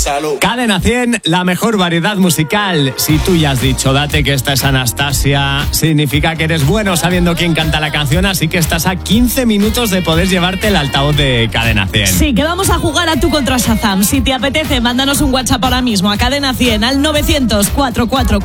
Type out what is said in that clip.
Salud. Cadena 100, la mejor variedad musical. Si tú ya has dicho, date que esta es Anastasia, significa que eres bueno sabiendo quién canta la canción, así que estás a 15 minutos de poder llevarte el altavoz de Cadena 100. Sí, que vamos a jugar a tú contra Shazam. Si te apetece, mándanos un WhatsApp ahora mismo a Cadena 100 al 900 444